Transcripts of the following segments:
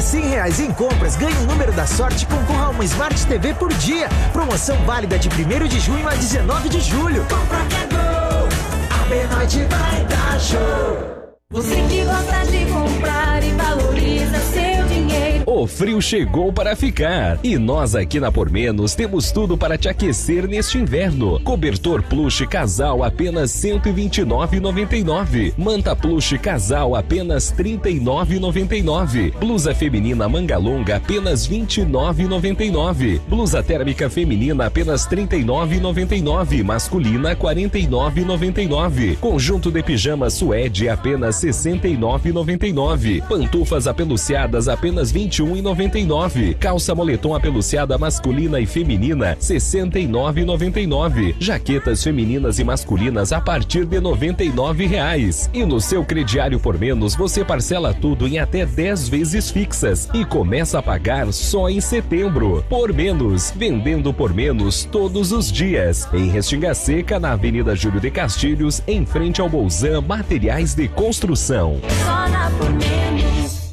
R$100 em compras, ganhe o número da sorte e concorra a uma Smart TV por dia. Promoção válida de 1º de junho a 19 de julho. Compra que é gol, a B-Noite vai dar show. Você que gosta de comprar e valoriza seu dinheiro. O frio chegou para ficar e nós aqui na Por Menos temos tudo para te aquecer neste inverno. Cobertor plush casal apenas R$ 129,99. Manta plush casal apenas R$ 39,99. Blusa feminina manga longa apenas R$ 29,99. Blusa térmica feminina apenas R$ 39,99. Masculina R$ 49,99. Conjunto de pijama suede apenas R$ 69,99. Pantufas apeluciadas apenas R$ 21,99. Calça moletom apeluciada masculina e feminina R$ 69,99. Jaquetas femininas e masculinas a partir de R$ 99,00. E no seu crediário Por Menos você parcela tudo em até 10 vezes fixas e começa a pagar só em setembro. Por Menos, vendendo por menos todos os dias. Em Restinga Seca, na Avenida Júlio de Castilhos, em frente ao Bolzan Materiais de Construção. Só na Por Menos.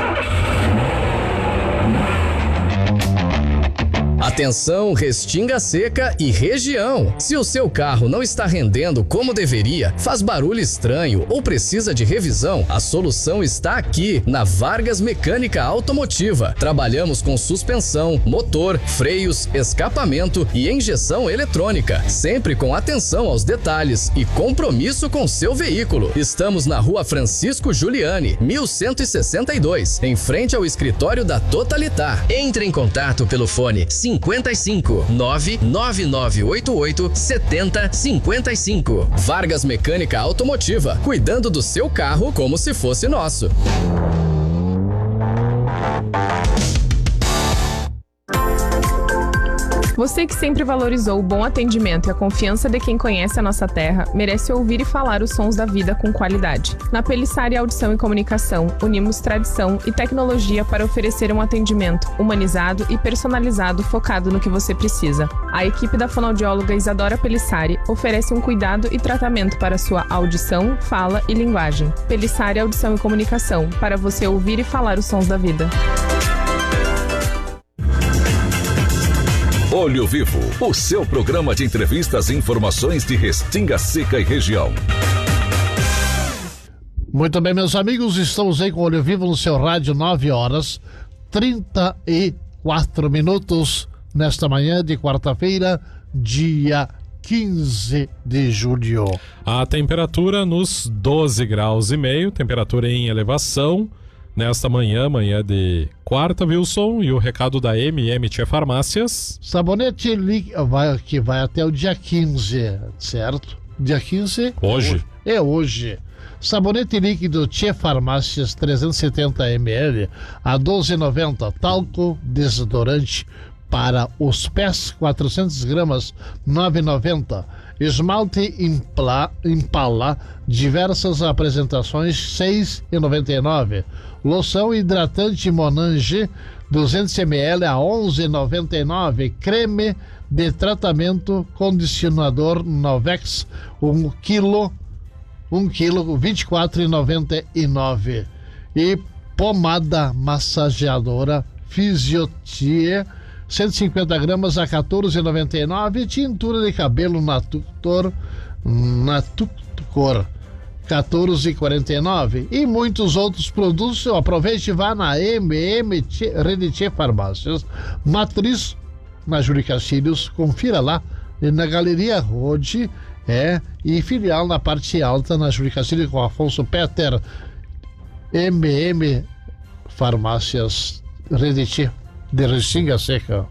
Atenção, Restinga Seca e região. Se o seu carro não está rendendo como deveria, faz barulho estranho ou precisa de revisão, a solução está aqui, na Vargas Mecânica Automotiva. Trabalhamos com suspensão, motor, freios, escapamento e injeção eletrônica, sempre com atenção aos detalhes e compromisso com seu veículo. Estamos na Rua Francisco Giuliani, 1162, em frente ao escritório da Totalitar. Entre em contato pelo fone 55 99988 7055. Vargas Mecânica Automotiva, cuidando do seu carro como se fosse nosso. Você que sempre valorizou o bom atendimento e a confiança de quem conhece a nossa terra, merece ouvir e falar os sons da vida com qualidade. Na Pelissari Audição e Comunicação, unimos tradição e tecnologia para oferecer um atendimento humanizado e personalizado focado no que você precisa. A equipe da fonoaudióloga Isadora Pelissari oferece um cuidado e tratamento para sua audição, fala e linguagem. Pelissari Audição e Comunicação, para você ouvir e falar os sons da vida. Olho Vivo, o seu programa de entrevistas e informações de Restinga Seca e região. Muito bem, meus amigos, estamos aí com Olho Vivo no seu rádio, 9h34 nesta manhã de quarta-feira, dia 15 de julho. A temperatura nos 12 graus e meio, temperatura em elevação. Nesta manhã de quarta, Wilson, e o recado da MT Farmácias. Sabonete que vai até o dia 15, certo? Dia 15? Hoje. É hoje. Sabonete líquido Tchê Farmácias 370 ml a R$12,90. Talco desodorante para os pés 400 gramas R$9,90. Esmalte Impala, diversas apresentações R$6,99. Loção hidratante Monange 200 ml a R$11,99. Creme de tratamento condicionador Novex 1 kg R$24,99. E pomada massageadora Fisiotie 150 gramas a R$14,99. Tintura de cabelo Natucor R$14,49. E muitos outros produtos. Aproveite e vá na Rede Farmácias Matriz, na Júlio Castilhos. Confira lá na Galeria Rode, e filial na parte alta na Júlio Castilhos com Afonso Peter. Farmácias Rede de Restinga Seca.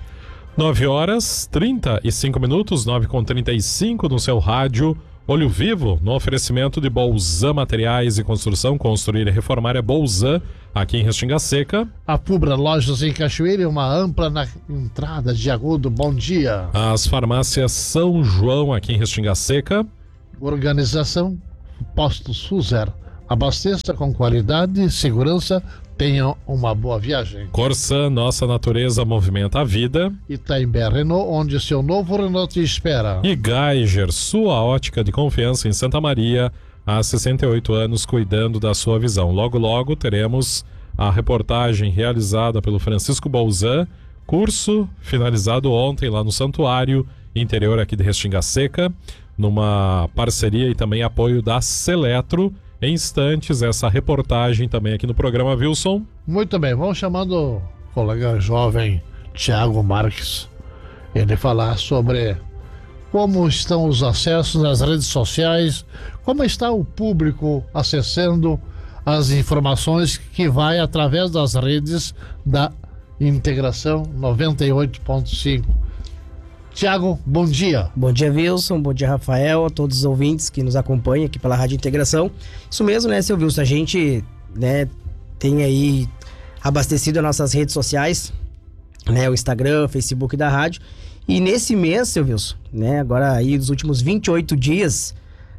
9h35, 9h35 no seu rádio. Olho Vivo, no oferecimento de Bolzan Materiais e Construção. Construir e reformar é Bolzan, aqui em Restinga Seca. A Fubra Lojas em Cachoeira e uma ampla na entrada de Agudo. Bom dia. As farmácias São João, aqui em Restinga Seca. Organização Postos Fuser. Abasteça com qualidade e segurança. Tenham uma boa viagem. Corsan, nossa natureza movimenta a vida. Itaimbé Renault, onde seu novo Renault te espera. E Geiger, sua ótica de confiança em Santa Maria, há 68 anos cuidando da sua visão. Logo, logo teremos a reportagem realizada pelo Francisco Bolzan, curso finalizado ontem lá no Santuário, interior aqui de Restinga Seca, numa parceria e também apoio da Seletro. Em instantes, essa reportagem também aqui no programa, Wilson. Muito bem, vamos chamando o colega jovem Tiago Marques, ele falar sobre como estão os acessos nas redes sociais, como está o público acessando as informações que vai através das redes da Integração 98.5. Tiago, bom dia. Bom dia, Wilson. Bom dia, Rafael, a todos os ouvintes que nos acompanham aqui pela Rádio Integração. Isso mesmo, né, seu Wilson? A gente, né, tem aí abastecido as nossas redes sociais, né, o Instagram, o Facebook da rádio. E nesse mês, seu Wilson, né, agora aí nos últimos 28 dias,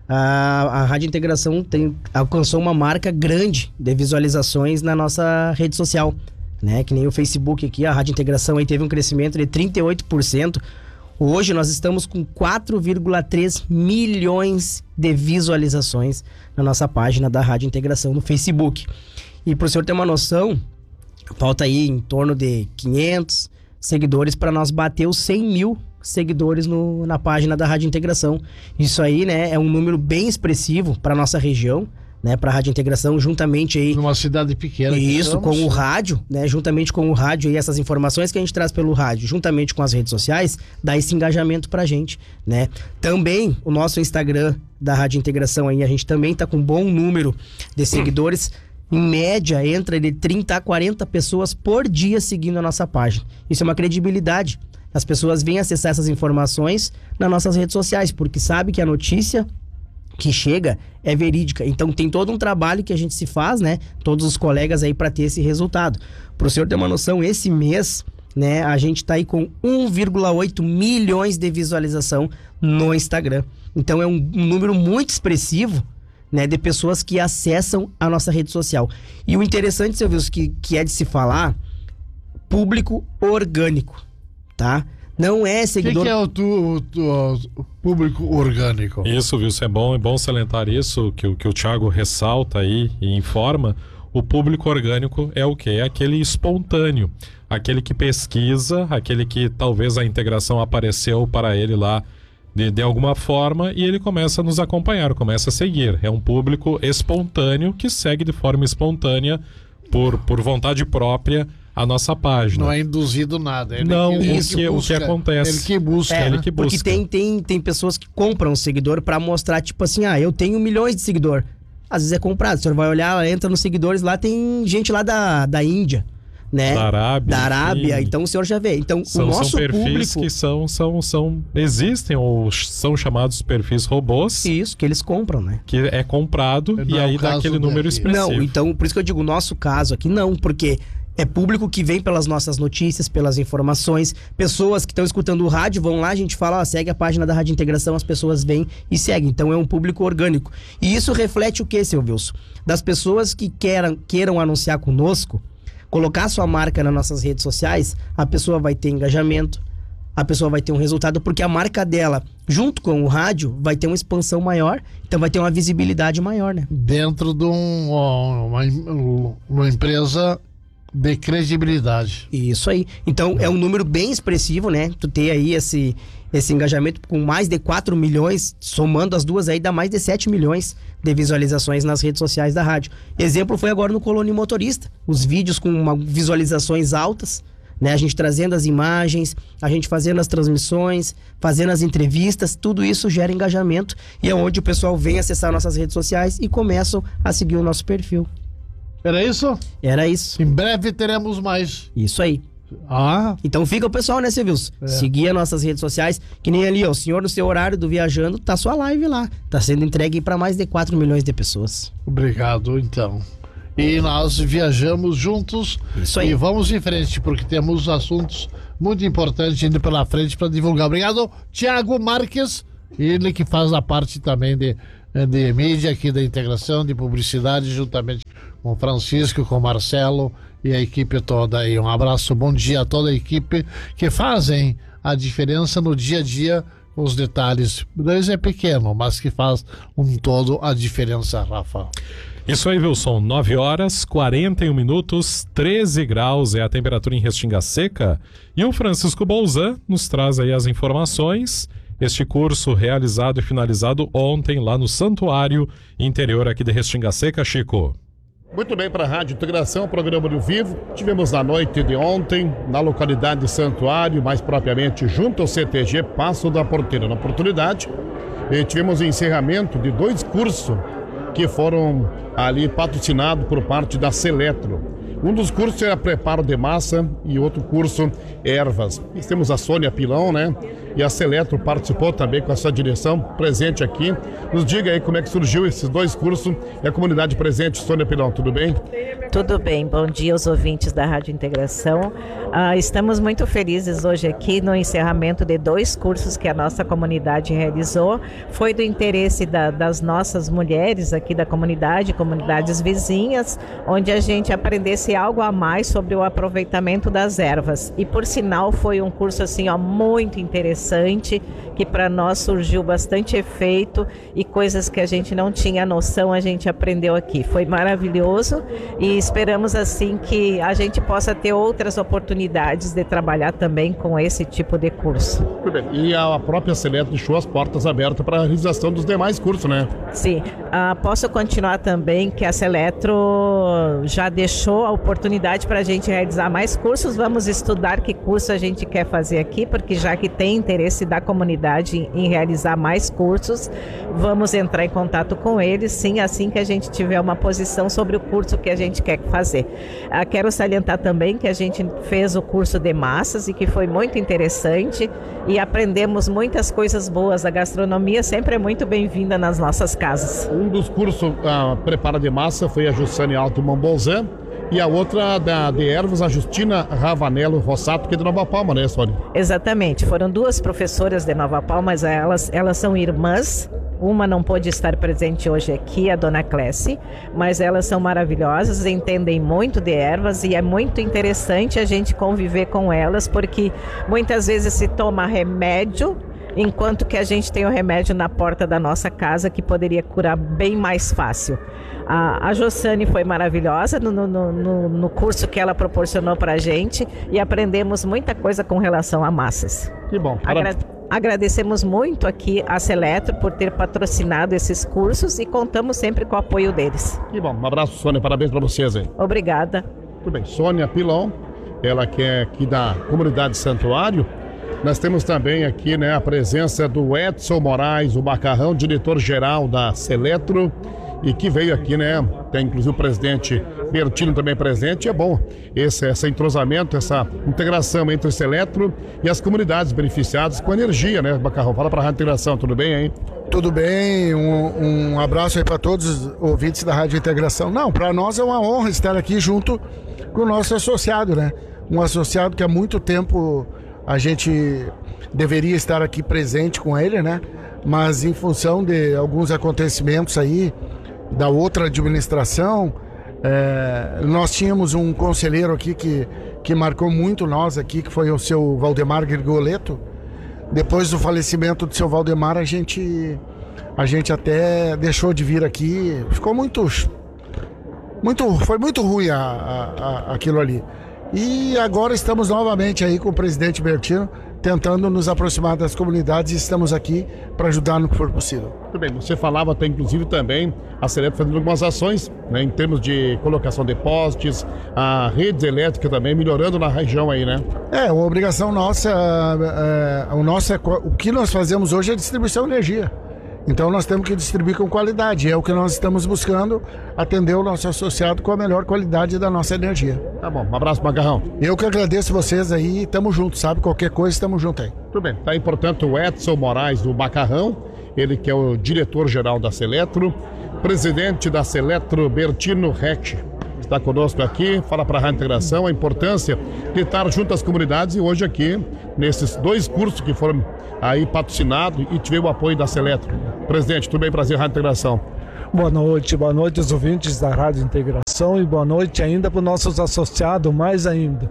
a Rádio Integração alcançou uma marca grande de visualizações na nossa rede social, né, que nem o Facebook aqui, a Rádio Integração aí teve um crescimento de 38%. Hoje nós estamos com 4,3 milhões de visualizações na nossa página da Rádio Integração no Facebook. E para o senhor ter uma noção, falta aí em torno de 500 seguidores para nós bater os 100 mil seguidores na página da Rádio Integração. Isso aí, né, é um número bem expressivo para nossa região, né, para a Rádio Integração, juntamente aí... Numa cidade pequena. Isso, com o rádio, né, juntamente com o rádio e essas informações que a gente traz pelo rádio, juntamente com as redes sociais, dá esse engajamento pra gente, né. Também o nosso Instagram da Rádio Integração aí, a gente também tá com um bom número de seguidores, em média entra de 30 a 40 pessoas por dia seguindo a nossa página. Isso é uma credibilidade. As pessoas vêm acessar essas informações nas nossas redes sociais, porque sabe que a notícia que chega é verídica. Então tem todo um trabalho que a gente se faz, né? Todos os colegas aí para ter esse resultado. Para o senhor ter uma noção, esse mês, né, a gente tá aí com 1,8 milhões de visualização no Instagram. Então é um número muito expressivo, né, de pessoas que acessam a nossa rede social. E o interessante, seu Wilson, que é de se falar, público orgânico, tá? Não é seguidor... O que é o público orgânico? Isso, Wilson, é bom salientar isso, que o Thiago ressalta aí e informa. O público orgânico é o quê? É aquele espontâneo, aquele que pesquisa, aquele que talvez a integração apareceu para ele lá de alguma forma e ele começa a nos acompanhar, começa a seguir. É um público espontâneo que segue de forma espontânea por vontade própria a nossa página. Não é induzido nada. O que acontece. Ele que busca. Ele que busca. Porque tem pessoas que compram seguidor pra mostrar, tipo assim, eu tenho milhões de seguidor. Às vezes é comprado. O senhor vai olhar, entra nos seguidores, lá tem gente lá da Índia, né? Da Arábia. Então o senhor já vê. Então o nosso são perfis público... que existem ou são chamados perfis robôs. Isso, que eles compram, né? Que é comprado e aí dá aquele número expressivo. Não, então por isso que eu digo, o nosso caso aqui não, porque... É público que vem pelas nossas notícias, pelas informações. Pessoas que estão escutando o rádio vão lá, a gente fala, segue a página da Rádio Integração, as pessoas vêm e seguem. Então é um público orgânico. E isso reflete o que, seu Wilson? Das pessoas que queiram anunciar conosco, colocar sua marca nas nossas redes sociais, a pessoa vai ter engajamento, a pessoa vai ter um resultado, porque a marca dela, junto com o rádio, vai ter uma expansão maior, então vai ter uma visibilidade maior, né? Dentro de uma empresa... de credibilidade. Isso aí. Então é um número bem expressivo, né? Tu ter aí esse engajamento com mais de 4 milhões, somando as duas aí, dá mais de 7 milhões de visualizações nas redes sociais da rádio. Exemplo foi agora no Colônia Motorista. Os vídeos com visualizações altas, né? A gente trazendo as imagens, a gente fazendo as transmissões, fazendo as entrevistas, tudo isso gera engajamento e é onde o pessoal vem acessar nossas redes sociais e começam a seguir o nosso perfil. Era isso? Era isso. Em breve teremos mais. Isso aí. Então fica o pessoal, né, Wilson? Seguir as nossas redes sociais, que nem ali, ó, o senhor no seu horário do Viajando, tá sua live lá. Tá sendo entregue para mais de 4 milhões de pessoas. Obrigado, então. E nós viajamos juntos. Isso aí. E vamos em frente, porque temos assuntos muito importantes indo pela frente para divulgar. Obrigado, Tiago Marques, ele que faz a parte também de mídia aqui da Integração, de publicidade, juntamente com o Francisco, com o Marcelo e a equipe toda aí. Um abraço, bom dia a toda a equipe que fazem a diferença no dia a dia, com os detalhes. Dois é pequeno, mas que faz um todo a diferença, Rafa. Isso aí, Wilson, 9 horas, 41 minutos, 13 graus é a temperatura em Restinga Seca. E o Francisco Bolzan nos traz aí as informações. Este curso realizado e finalizado ontem lá no Santuário Interior aqui de Restinga Seca, Chico. Muito bem, para a Rádio Integração, programa do Vivo. Tivemos na noite de ontem, na localidade de Santuário, mais propriamente junto ao CTG Passo da Porteira. Na oportunidade, tivemos o encerramento de 2 cursos que foram ali patrocinados por parte da Seletro. Um dos cursos era preparo de massa e outro curso ervas. E temos a Sônia Pilão, né? E a Seletro participou também com a sua direção, presente aqui. Nos diga aí como é que surgiu esses 2 cursos e a comunidade presente. Sônia Pilão, tudo bem? Tudo bem, bom dia aos ouvintes da Rádio Integração. Estamos muito felizes hoje aqui no encerramento de 2 cursos que a nossa comunidade realizou. Foi do interesse das nossas mulheres aqui da comunidade, comunidades vizinhas, onde a gente aprendesse algo a mais sobre o aproveitamento das ervas. E por sinal foi um curso assim, muito interessante, que para nós surgiu bastante efeito e coisas que a gente não tinha noção, a gente aprendeu aqui. Foi maravilhoso e esperamos assim que a gente possa ter outras oportunidades de trabalhar também com esse tipo de curso. Muito bem. E a própria Seletro deixou as portas abertas para a realização dos demais cursos, né? Sim. Posso continuar também que a Seletro já deixou a oportunidade para a gente realizar mais cursos. Vamos estudar que curso a gente quer fazer aqui, porque já que tem interesse da comunidade em realizar mais cursos, vamos entrar em contato com eles, sim, assim que a gente tiver uma posição sobre o curso que a gente quer fazer. Quero salientar também que a gente fez o curso de massas e que foi muito interessante e aprendemos muitas coisas boas. A gastronomia sempre é muito bem-vinda nas nossas casas. Um dos cursos preparo de massa foi a Jussane Altman Bolzan e a outra de ervas, a Justina Ravanello Rossato, que é de Nova Palma, né, Sônia? Exatamente, foram 2 professoras de Nova Palma, mas elas são irmãs. Uma não pôde estar presente hoje aqui, a dona Clécia, mas elas são maravilhosas, entendem muito de ervas e é muito interessante a gente conviver com elas, porque muitas vezes se toma remédio, enquanto que a gente tem o remédio na porta da nossa casa que poderia curar bem mais fácil. A Jossane foi maravilhosa no curso que ela proporcionou para a gente e aprendemos muita coisa com relação a massas. Que bom. Agradecemos muito aqui a Seletro por ter patrocinado esses cursos e contamos sempre com o apoio deles. Que bom. Um abraço, Sônia. Parabéns para vocês aí. Obrigada. Muito bem. Sônia Pilão, ela que é aqui da comunidade Santuário. Nós temos também aqui, né, a presença do Edson Moraes, o Macarrão, diretor-geral da Seletro, e que veio aqui, né? Tem inclusive o presidente Bertino também presente. É bom esse entrosamento, essa integração entre o Seletro e as comunidades beneficiadas com energia, né, Macarrão? Fala para a Rádio Integração, tudo bem aí? Tudo bem, um abraço aí para todos os ouvintes da Rádio Integração. Não, para nós é uma honra estar aqui junto com o nosso associado, né? Um associado que há muito tempo a gente deveria estar aqui presente com ele, né? Mas em função de alguns acontecimentos aí da outra administração, nós tínhamos um conselheiro aqui que marcou muito nós aqui, que foi o seu Valdemar Grigoletto. Depois do falecimento do seu Valdemar, a gente até deixou de vir aqui. Ficou foi muito ruim aquilo ali. E agora estamos novamente aí com o presidente Bertino, tentando nos aproximar das comunidades, e estamos aqui para ajudar no que for possível. Muito bem, você falava até inclusive também a Seletro fazendo algumas ações, né, em termos de colocação de postes, a rede elétrica também melhorando na região aí, né? A obrigação nossa, o que nós fazemos hoje é distribuição de energia. Então nós temos que distribuir com qualidade, é o que nós estamos buscando, atender o nosso associado com a melhor qualidade da nossa energia. Tá bom, um abraço, Macarrão. Eu que agradeço vocês aí, tamo junto, sabe? Qualquer coisa, estamos junto aí. Tudo bem, tá aí, portanto, o Edson Moraes do Macarrão, ele que é o diretor-geral da Seletro, presidente da Seletro, Bertino Reck, está conosco aqui, fala para a Rádio Integração a importância de estar junto às comunidades, e hoje aqui, nesses 2 cursos que foram aí patrocinados e tive o apoio da Seletro. Presidente, tudo bem? Prazer, Rádio Integração. Boa noite aos ouvintes da Rádio Integração e boa noite ainda para os nossos associados, mais ainda.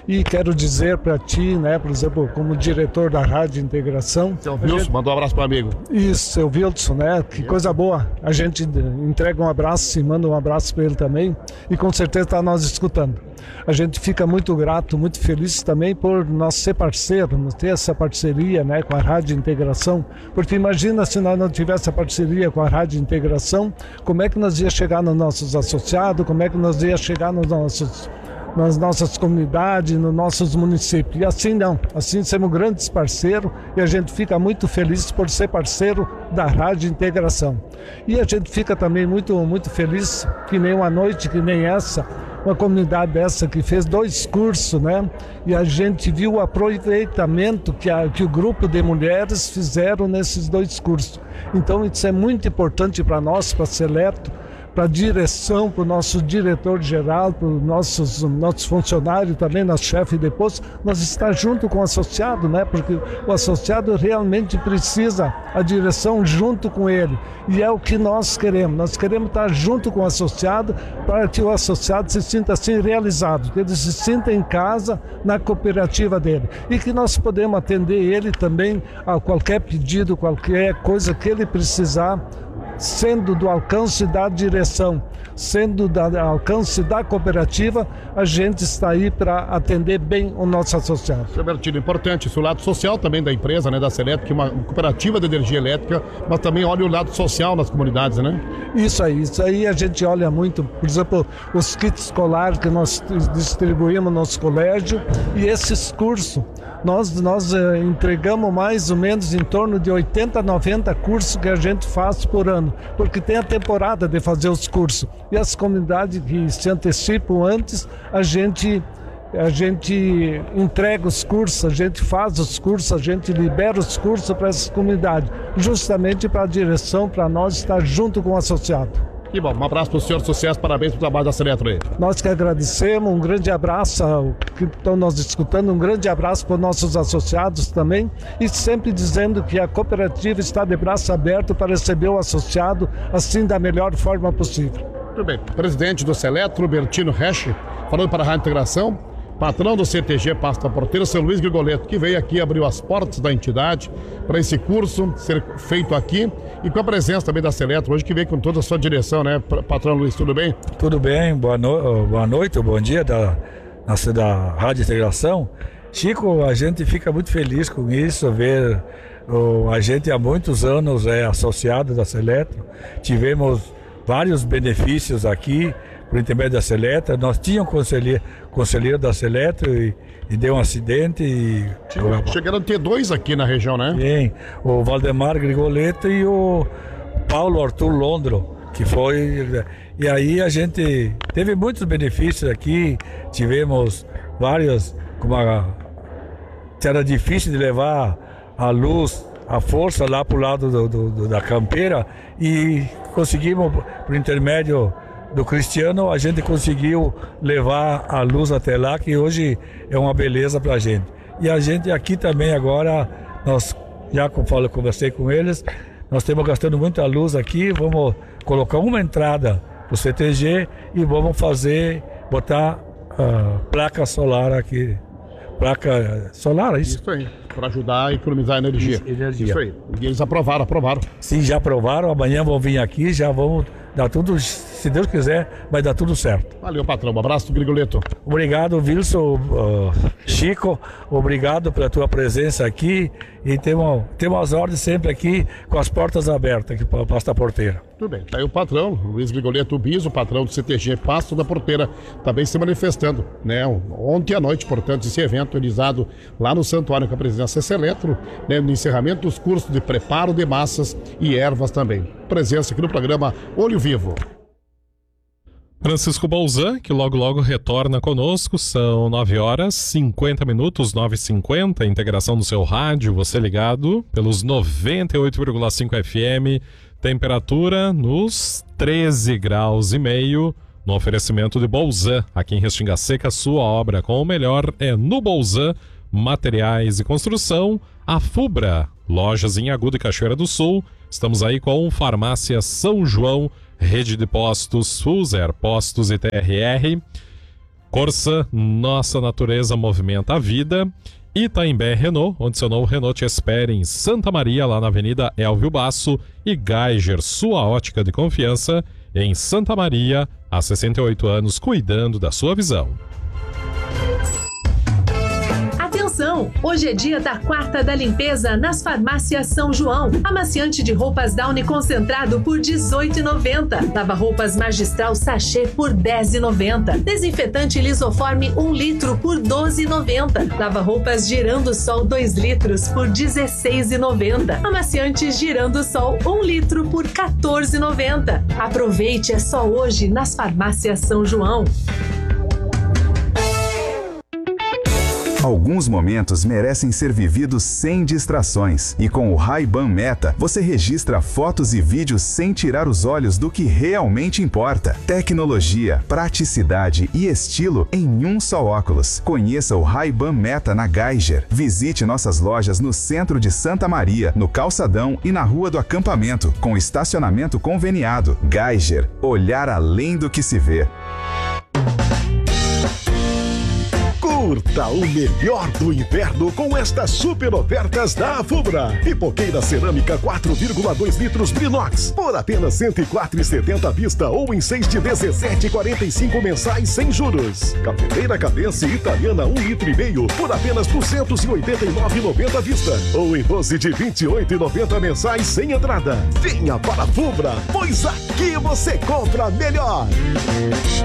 E quero dizer para ti, né, por exemplo, como diretor da Rádio Integração... Seu Wilson, mandou um abraço para o amigo. Isso, seu Wilson, né? Que coisa boa. A gente entrega um abraço e manda um abraço para ele também. E com certeza está nós escutando. A gente fica muito grato, muito feliz também por nós ser parceiro, ter essa parceria, né, com a Rádio Integração. Porque imagina se nós não tivéssemos a parceria com a Rádio Integração, como é que nós ia chegar nos nossos associados, como é que nós ia chegar nas nossas comunidades, nos nossos municípios. E assim não, assim somos grandes parceiros e a gente fica muito feliz por ser parceiro da Rádio Integração. E a gente fica também muito, muito feliz que nem uma noite, que nem essa, uma comunidade dessa que fez 2 cursos, né? E a gente viu o aproveitamento que o grupo de mulheres fizeram nesses 2 cursos. Então isso é muito importante para nós, para a Seleto, para a direção, para o nosso diretor-geral, para os nossos funcionários também, nosso chefe de posto, nós estar junto com o associado, né? Porque o associado realmente precisa a direção junto com ele. E é o que nós queremos. Nós queremos estar junto com o associado para que o associado se sinta assim realizado, que ele se sinta em casa na cooperativa dele. E que nós podemos atender ele também a qualquer pedido, qualquer coisa que ele precisar, sendo do alcance da direção, sendo do alcance da cooperativa, a gente está aí para atender bem o nosso associado. Seu Bertino, importante isso, o lado social também da empresa, né, da Seleto, que é uma cooperativa de energia elétrica, mas também olha o lado social nas comunidades, né? Isso aí a gente olha muito, por exemplo, os kits escolares que nós distribuímos no nosso colégio e esses cursos. Nós entregamos mais ou menos em torno de 80, 90 cursos que a gente faz por ano, porque tem a temporada de fazer os cursos. E as comunidades que se antecipam antes, a gente entrega os cursos, a gente faz os cursos, a gente libera os cursos para essas comunidades, justamente para a direção, para nós estar junto com o associado. Que bom, um abraço para o senhor, sucesso, parabéns pelo trabalho da Seleto aí. Nós que agradecemos, um grande abraço ao que estão nos escutando, um grande abraço para os nossos associados também, e sempre dizendo que a cooperativa está de braço aberto para receber o associado assim da melhor forma possível. Muito bem, presidente do Seleto, Bertino Resch, falando para a Rádio Integração, patrão do CTG Passo da Porteira, seu Luiz Grigoletto, que veio aqui, abriu as portas da entidade para esse curso ser feito aqui e com a presença também da Seleto hoje, que veio com toda a sua direção, né, patrão Luiz, tudo bem? Tudo bem, boa noite, bom dia da Rádio Integração. Chico, a gente fica muito feliz com isso, ver a gente há muitos anos é associado da Seleto, tivemos vários benefícios aqui, por intermédio da Seleto. Nós tínhamos conselheiro da Seleto e deu um acidente e... Chegaram a ter 2 aqui na região, né? Sim, o Valdemar Grigoletto e o Paulo Arthur Londro, que foi... E aí a gente teve muitos benefícios aqui, tivemos vários, era difícil de levar a luz, a força lá para o lado da campeira, e conseguimos, por intermédio do Cristiano, a gente conseguiu levar a luz até lá, que hoje é uma beleza para a gente. E a gente aqui também agora, nós já conversei com eles, nós estamos gastando muita luz aqui, vamos colocar uma entrada para o CTG e vamos botar placa solar aqui. Placa solar, é isso? Isso aí, para ajudar a economizar energia. Isso aí. E eles aprovaram. Sim, já aprovaram, amanhã vão vir aqui, já vão dar tudo, se Deus quiser, vai dar tudo certo. Valeu, patrão, um abraço do Grigoletto. Obrigado, Wilson, Chico, obrigado pela tua presença aqui, e temos as ordens sempre aqui com as portas abertas aqui para a Passo da Porteira. Tudo bem, tá aí o patrão, Luiz Grigoletto Bis, o patrão do CTG Passo da Porteira, também se manifestando, né? Ontem à noite, portanto, esse evento realizado lá no Santuário com a presidência Seleto, né? No encerramento dos cursos de preparo de massas e ervas também. Presença aqui no programa Olho Vivo. Francisco Bolzan, que logo retorna conosco, são 9h50, 9h50, integração do seu rádio, você ligado pelos 98,5 FM, temperatura nos 13 graus e meio, no oferecimento de Bolzan, aqui em Restinga Seca, sua obra com o melhor é no Bolzan, materiais e construção, a Fubra, lojas em Agudo e Cachoeira do Sul, estamos aí com Farmácia São João, Rede de Postos, Fuser, Postos e TRR, Corsan, nossa natureza movimenta a vida. Itaimbé Renault, onde seu novo Renault te espera em Santa Maria, lá na Avenida Elvio Basso. E Geiger, sua ótica de confiança, em Santa Maria, há 68 anos, cuidando da sua visão. Atenção! Hoje é dia da quarta da limpeza nas farmácias São João. Amaciante de roupas Downy concentrado por R$18,90. Lava-roupas Magistral Sachê por R$10,90. Desinfetante Lisoforme 1 litro por R$12,90. Lava-roupas Girando Sol 2 litros por R$16,90. Amaciantes Girando Sol 1 litro por R$14,90. Aproveite, é só hoje nas farmácias São João. Alguns momentos merecem ser vividos sem distrações. E com o Ray-Ban Meta, você registra fotos e vídeos sem tirar os olhos do que realmente importa. Tecnologia, praticidade e estilo em um só óculos. Conheça o Ray-Ban Meta na Geiger. Visite nossas lojas no centro de Santa Maria, no Calçadão e na Rua do Acampamento, com estacionamento conveniado. Geiger, olhar além do que se vê. Curta o melhor do inverno com estas super ofertas da Fubra. Pipoqueira cerâmica 4,2 litros Brinox por apenas R$ 104,70 à vista ou em 6 de 17,45 mensais sem juros. Cafeteira Cadence italiana 1,5 litro por apenas R$ 289,90 à vista ou em 12 de 28,90 mensais sem entrada. Venha para a Fubra, pois aqui você compra melhor.